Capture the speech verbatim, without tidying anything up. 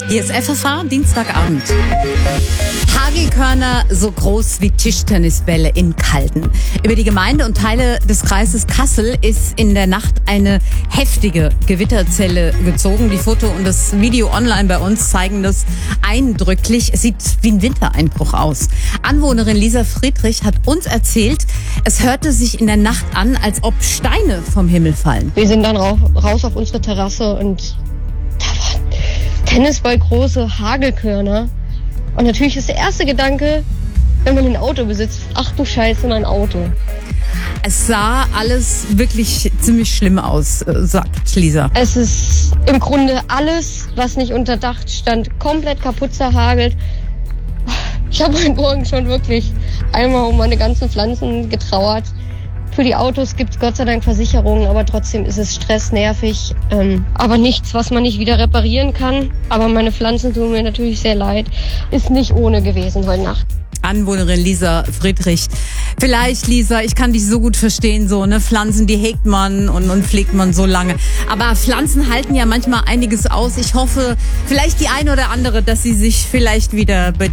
Hier ist F F H, Dienstagabend. Hagelkörner so groß wie Tischtennisbälle in Calden. Über die Gemeinde und Teile des Kreises Kassel ist in der Nacht eine heftige Gewitterzelle gezogen. Die Foto und das Video online bei uns zeigen das eindrücklich. Es sieht wie ein Wintereinbruch aus. Anwohnerin Lisa Friedrich hat uns erzählt, es hörte sich in der Nacht an, als ob Steine vom Himmel fallen. Wir sind dann raus auf unsere Terrasse und da waren Tennisballgroße Hagelkörner. Und natürlich ist der erste Gedanke, wenn man ein Auto besitzt, ach du Scheiße, mein Auto. Es sah alles wirklich ziemlich schlimm aus, sagt Lisa. Es ist im Grunde alles, was nicht unter Dach stand, komplett kaputt zerhagelt. Ich habe heute Morgen schon wirklich einmal um meine ganzen Pflanzen getrauert. Für die Autos gibt es Gott sei Dank Versicherungen, aber trotzdem ist es stressnervig. Ähm, aber nichts, was man nicht wieder reparieren kann. Aber meine Pflanzen tun mir natürlich sehr leid. Ist nicht ohne gewesen heute Nacht. Anwohnerin Lisa Friedrich. Vielleicht, Lisa, ich kann dich so gut verstehen, so, ne, Pflanzen, die hegt man und, und pflegt man so lange. Aber Pflanzen halten ja manchmal einiges aus. Ich hoffe, vielleicht die eine oder andere, dass sie sich vielleicht wieder bei